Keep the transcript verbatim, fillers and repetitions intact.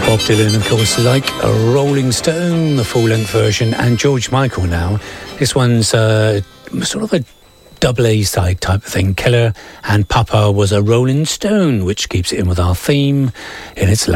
Bob Dylan, of course, like a Rolling Stone, the full-length version, and George Michael now. This one's uh, sort of a double A-side type of thing. Killer and Papa was a Rolling Stone, which keeps it in with our theme in its last